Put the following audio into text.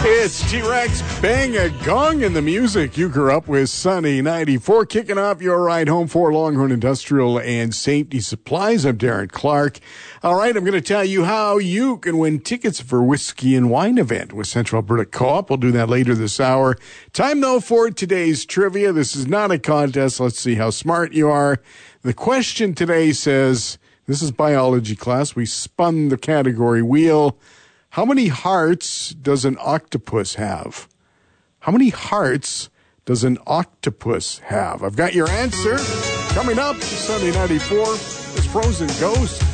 It's T-Rex Bang a Gong in the music you grew up with. Sunny 94, kicking off your ride home for Longhorn Industrial and Safety Supplies. I'm Darren Clark. All right, I'm going to tell you how you can win tickets for Whiskey and Wine event with Central Alberta Co-op. We'll do that later this hour. Time, though, for today's trivia. This is not a contest. Let's see how smart you are. The question today says, this is biology class. We spun the category wheel. How many hearts does an octopus have? How many hearts does an octopus have? I've got your answer. Coming up, Sunday 94 is Frozen Ghost.